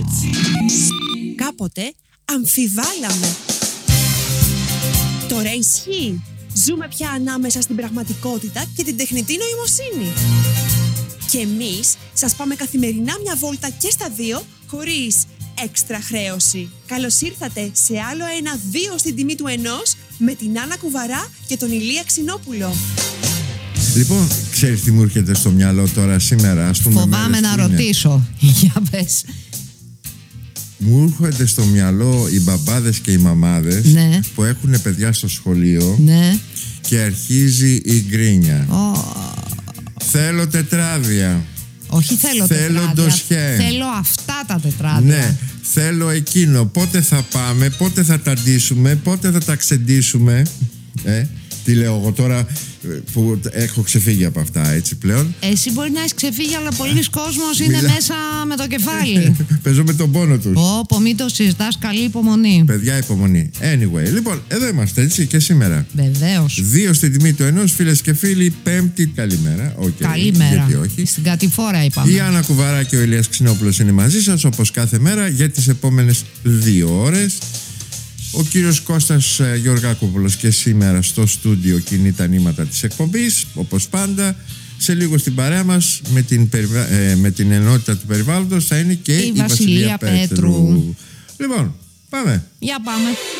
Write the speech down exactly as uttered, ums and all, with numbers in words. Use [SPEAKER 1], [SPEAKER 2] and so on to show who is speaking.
[SPEAKER 1] Κάποτε αμφιβάλαμε. Τώρα ισχύει. Ζούμε πια ανάμεσα στην πραγματικότητα και την τεχνητή νοημοσύνη. Και εμείς σας πάμε καθημερινά μια βόλτα και στα δύο, χωρίς έξτρα χρέωση. Καλώς ήρθατε σε άλλο ένα δύο στην τιμή του ενός, με την Άννα Κουβαρά και τον Ηλία Ξινόπουλο.
[SPEAKER 2] Λοιπόν, ξέρεις τι μου έρχεται στο μυαλό τώρα σήμερα, ας πούμε.
[SPEAKER 3] Φοβάμαι να ρωτήσω. Για πες.
[SPEAKER 2] Μου έρχονται στο μυαλό οι μπαμπάδες και οι μαμάδες, ναι, που έχουν παιδιά στο σχολείο,
[SPEAKER 3] ναι,
[SPEAKER 2] και αρχίζει η γκρίνια. Oh. Θέλω τετράδια.
[SPEAKER 3] Όχι θέλω, θέλω τετράδια.
[SPEAKER 2] Ντοσιέ.
[SPEAKER 3] Θέλω αυτά τα τετράδια.
[SPEAKER 2] Ναι, θέλω εκείνο. Πότε θα πάμε, πότε θα τα ντύσουμε, πότε θα τα ξεντήσουμε. Ε, τι λέω εγώ τώρα που έχω ξεφύγει από αυτά, έτσι πλέον.
[SPEAKER 3] Εσύ μπορεί να έχει ξεφύγει, αλλά πολλοί κόσμος είναι Μιλά... μέσα με το κεφάλι.
[SPEAKER 2] Παίζω με τον πόνο τους.
[SPEAKER 3] Πω, πω, μην το συζητάς, καλή υπομονή.
[SPEAKER 2] Παιδιά, υπομονή. Anyway, λοιπόν, εδώ είμαστε, έτσι, και σήμερα.
[SPEAKER 3] Βεβαίως.
[SPEAKER 2] Δύο στην τιμή του ενός, φίλες και φίλοι, Πέμπτη, καλημέρα. Okay,
[SPEAKER 3] καλημέρα.
[SPEAKER 2] Γιατί όχι.
[SPEAKER 3] Στην κατηφόρα είπαμε.
[SPEAKER 2] Η Άννα Κουβαρά και ο Ηλίας Ξινόπουλος είναι μαζί σας, όπως κάθε μέρα, για τις επόμενες δύο ώρες. Ο κύριος Κώστας Γεωργάκοπουλος και σήμερα στο στούντιο κινεί τα νήματα της εκπομπής, όπως πάντα. Σε λίγο στην παρέα μας με την, περιβα... ε, με την ενότητα του περιβάλλοντος θα είναι και η, η Βασιλεία, Βασιλεία Πέτρου. Πέτρου. Λοιπόν, πάμε.
[SPEAKER 3] Για πάμε.